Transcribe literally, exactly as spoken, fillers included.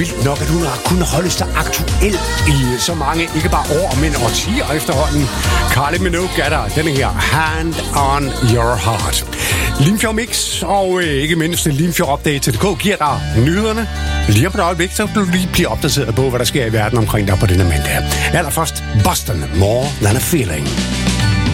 vildt nok, at hun har kunnet holde sig aktuel i så mange, ikke bare år, men årtier efterhånden. Kylie Minogue er der, denne her, Hand on Your Heart. Limfjord Mix og øh, ikke mindst Limfjord Update punktum d k giver dig nyhederne. Lige på et øjeblik, så du lige bliver opdateret på, hvad der sker i verden omkring dig på denne mandag. Allerførst Boston, More Than a Feeling.